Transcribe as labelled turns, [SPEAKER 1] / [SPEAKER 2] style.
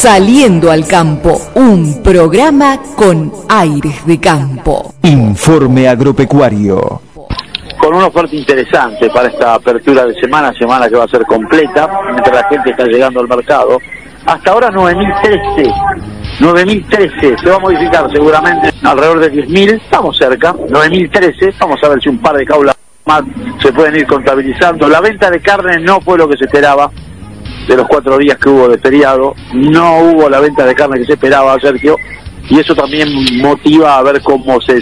[SPEAKER 1] Saliendo al campo, un programa con aires de campo.
[SPEAKER 2] Informe agropecuario.
[SPEAKER 3] Con una oferta interesante para esta apertura de semana que va a ser completa, mientras la gente está llegando al mercado. Hasta ahora 9.013, se va a modificar seguramente alrededor de 10.000, estamos cerca, 9.013, vamos a ver si un par de caulas más se pueden ir contabilizando. La venta de carne no fue lo que se esperaba, de los 4 días que hubo de feriado, no hubo la venta de carne que se esperaba, Sergio, y eso también motiva a ver cómo se